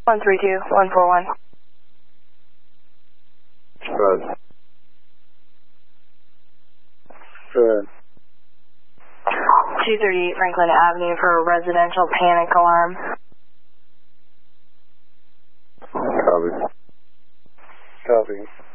132141. Good. Good. 238 Franklin Avenue for a residential panic alarm. Copy. Copy.